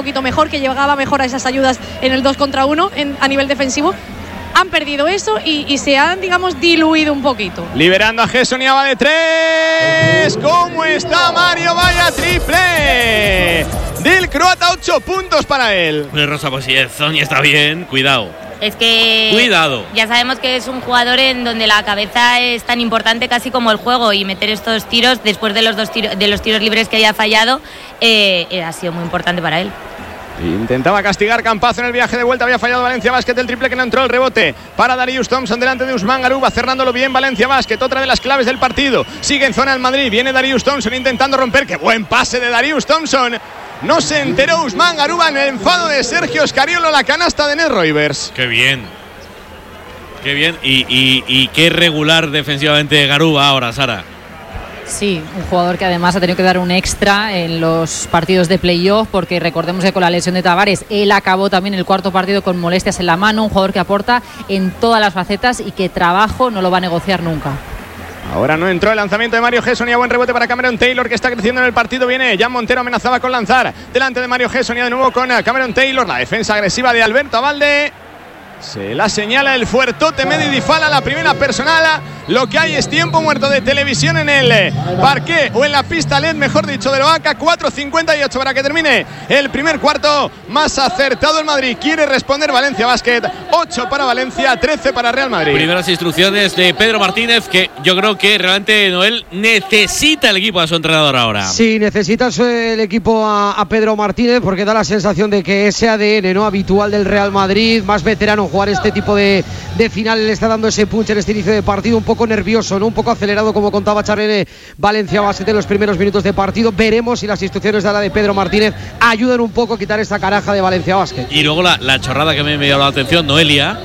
poquito mejor, que llegaba mejor a esas ayudas en el 2 contra 1 a nivel defensivo. Han perdido eso y se han, digamos, diluido un poquito. Liberando a Gesson y va de 3. ¿Cómo está Mario? Vaya triple del croata, 8 puntos para él. Rosa, pues si el Zoni está bien, cuidado. Es que cuidado. Ya sabemos que es un jugador en donde la cabeza es tan importante casi como el juego, y meter estos tiros después de los tiros libres que haya fallado ha sido muy importante para él. Intentaba castigar Campazzo en el viaje de vuelta, había fallado Valencia Basket, el triple que no entró, el rebote para Darius Thompson delante de Usman Garuba, cerrándolo bien Valencia Basket, otra de las claves del partido. Sigue en zona el Madrid, viene Darius Thompson intentando romper, qué buen pase de Darius Thompson. No se enteró Usman Garuba en el enfado de Sergio Scariolo, la canasta de Ned Roivers. Qué bien. Qué bien y qué regular defensivamente Garuba ahora, Sara. Sí, un jugador que además ha tenido que dar un extra en los partidos de playoff, porque recordemos que con la lesión de Tavares él acabó también el cuarto partido con molestias en la mano. Un jugador que aporta en todas las facetas y que trabajo no lo va a negociar nunca. Ahora no entró el lanzamiento de Mario Gesson y a buen rebote para Cameron Taylor, que está creciendo en el partido. Viene Jan Montero, amenazaba con lanzar delante de Mario Gesson y de nuevo con Cameron Taylor. La defensa agresiva de Alberto Abalde. Se la señala el fuertote Medi Difala, la primera personal. Lo que hay es tiempo muerto de televisión en el parqué o en la pista LED, mejor dicho, de Loaca. 4:58 para que termine el primer cuarto. Más acertado el Madrid, quiere responder Valencia Basket. 8 para Valencia, 13 para Real Madrid. Primeras instrucciones de Pedro Martínez, que yo creo que realmente Noel necesita el equipo a su entrenador ahora. Sí, necesita el equipo a Pedro Martínez, porque da la sensación de que ese ADN no habitual del Real Madrid, más veterano, jugar este tipo de final, le está dando ese punch en este inicio de partido, un poco nervioso, ¿no? Un poco acelerado, como contaba Charlene. Valencia Basket en los primeros minutos de partido. Veremos si las instrucciones de la de Pedro Martínez ayudan un poco a quitar esta caraja de Valencia Basket. Y luego la chorrada que me llamó la atención, Noelia,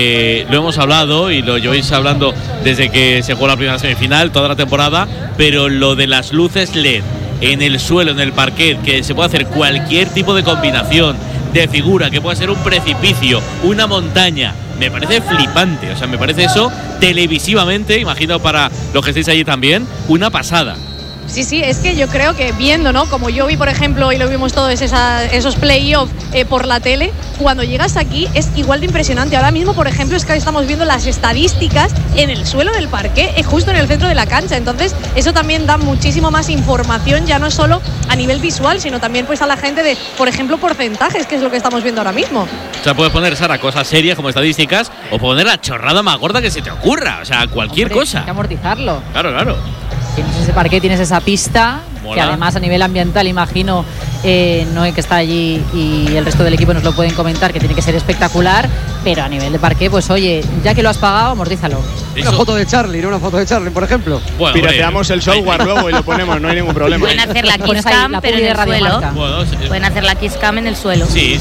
lo hemos hablado y lo lleváis hablando desde que se jugó la primera semifinal, toda la temporada, pero lo de las luces LED en el suelo, en el parquet, que se puede hacer cualquier tipo de combinación de figura, que puede ser un precipicio, una montaña, me parece flipante. O sea, me parece eso televisivamente, imagino para los que estéis allí también, una pasada. Sí, es que yo creo que viendo, ¿no? Como yo vi, por ejemplo, y lo vimos todos esos playoffs por la tele, cuando llegas aquí es igual de impresionante. Ahora mismo, por ejemplo, es que estamos viendo las estadísticas en el suelo del parqué, justo en el centro de la cancha. Entonces, eso también da muchísimo más información, ya no solo a nivel visual, sino también pues a la gente de, por ejemplo, porcentajes, que es lo que estamos viendo ahora mismo. O sea, puedes poner, Sara, cosas serias como estadísticas, o poner la chorrada más gorda que se te ocurra. O sea, cualquier cosa. Hay que amortizarlo. Claro. Tienes ese parqué, tienes esa pista. Mola. Que además a nivel ambiental, imagino, Noé, que está allí, y el resto del equipo nos lo pueden comentar, que tiene que ser espectacular, pero a nivel de parqué, pues oye, ya que lo has pagado, amortízalo. Una foto de Charlie, ¿no? Una foto de Charlie, por ejemplo. Bueno, pirateamos el software luego y lo ponemos, no hay ningún problema. Pueden hacer la Kiss Cam, pero en el suelo. Bueno, pueden hacer la Kiss Cam en el suelo. Sí,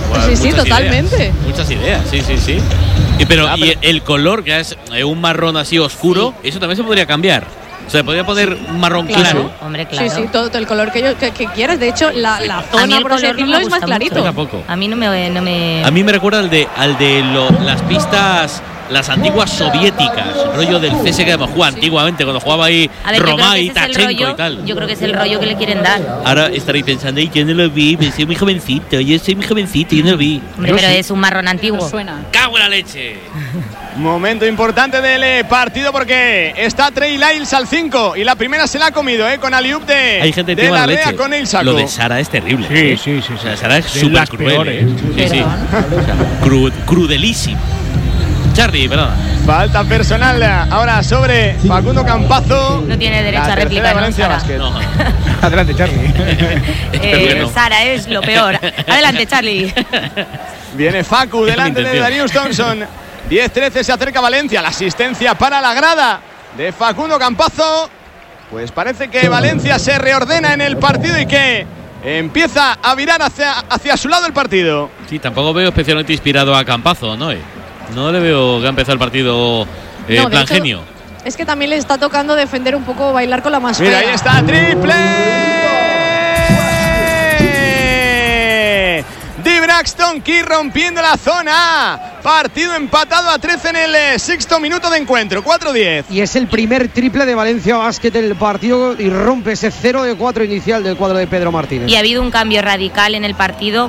totalmente. Muchas ideas, sí. Pero y el color, que es un marrón así oscuro, eso también se podría cambiar. O sea, podría poner un marrón claro. Hombre, claro. Sí, todo el color que quieras. De hecho, la zona, por así decirlo, es más clarito. A mí no me... A mí me recuerda al de las pistas, las antiguas soviéticas, rollo del CSKA que jugaba antiguamente, cuando jugaba ahí Romá y Tachenko y tal. Yo creo que es el rollo que le quieren dar. Ahora estaréis pensando, yo no lo vi, soy muy jovencito, yo no lo vi. Hombre, pero es un marrón antiguo. Suena. ¡Cago en la leche! Momento importante del partido, porque está Trey Lyles al 5 y la primera se la ha comido, con alley-oop de hay gente de la Rea con el saco. Lo de Sara es terrible. Sí. O sea, Sara es súper cruel. Sí. O sea, crudelísimo. Charlie, perdón. Falta personal ahora sobre Facundo Campazzo. No tiene derecho a réplica, Valencia Basket. No. Adelante, Charlie. Sara es lo peor. Adelante, Charlie. Viene Facu delante de Darius Thompson. 10-13, se acerca Valencia. La asistencia para la grada de Facundo Campazzo. Pues parece que Valencia se reordena en el partido y que empieza a virar hacia su lado el partido. Sí, tampoco veo especialmente inspirado a Campazzo, ¿no? No le veo que ha empezado el partido plan hecho, genio. Es que también le está tocando defender un poco, bailar con la más fea. Mira, ahí está, triple de Braxton Key rompiendo la zona. Partido empatado a 13 en el sexto minuto de encuentro, 4-10. Y es el primer triple de Valencia Basket del partido y rompe ese 0 de 4 inicial del cuadro de Pedro Martínez. Y ha habido un cambio radical en el partido.